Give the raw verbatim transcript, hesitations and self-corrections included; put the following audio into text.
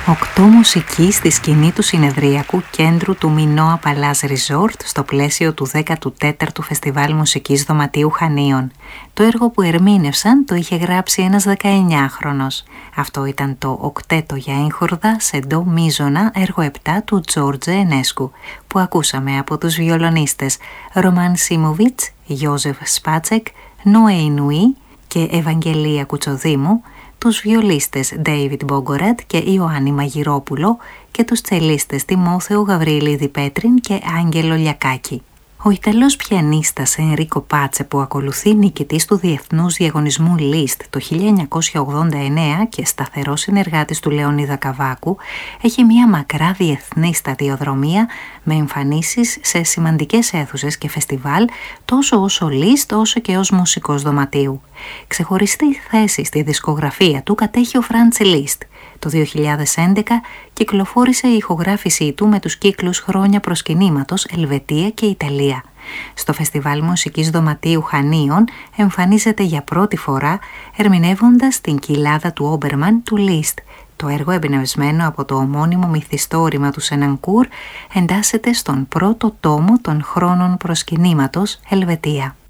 Οκτώ μουσικοί στη σκηνή του συνεδριακού κέντρου του Minoa Palace Resort στο πλαίσιο του δέκατου τέταρτου Φεστιβάλ Μουσικής Δωματίου Χανίων. Το έργο που ερμήνευσαν το είχε γράψει ένας δεκαεννιάχρονος. Αυτό ήταν το οκτέτο για έγχορδα σε ντο μίζωνα έργο επτά του Τζόρτζε Ενέσκου, που ακούσαμε από τους βιολονίστες Ρωμάν Σίμοβιτς, Γιώζεφ Σπάτσεκ, Νόε Ινουή και Ευαγγελία Κουτσοδήμου, τους βιολίστες Ντέιβιντ Μπόγκοραντ και Ιωάννη Μαγειρόπουλο και τους τσελίστες Τιμόθεο Γαβρίλιδη Πέτριν και Άγγελο Λιακάκη. Ο Ιταλός πιανίστας Ενρίκο Πάτσε, που ακολουθεί νικητής του Διεθνούς Διαγωνισμού Λίστ το χίλια εννιακόσια ογδόντα εννέα και σταθερός συνεργάτης του Λεωνίδα Καβάκου, έχει μια μακρά διεθνή σταδιοδρομία με εμφανίσεις σε σημαντικές αίθουσες και φεστιβάλ τόσο ως σολίστ όσο και ως μουσικός δωματίου. Ξεχωριστή θέση στη δισκογραφία του κατέχει ο Φράντσε Λίστ. Το δύο χιλιάδες έντεκα κυκλοφόρησε η ηχογράφησή του με τους κύκλους «Χρόνια προσκυνήματος» Ελβετία και Ιταλία. Στο Φεστιβάλ Μουσικής Δωματίου Χανίων εμφανίζεται για πρώτη φορά ερμηνεύοντας την κοιλάδα του Όμπερμαν του Λίστ. Το έργο, εμπνευσμένο από το ομώνυμο μυθιστόρημα του Σενανκούρ, εντάσσεται στον πρώτο τόμο των «Χρόνων προσκυνήματος» Ελβετία.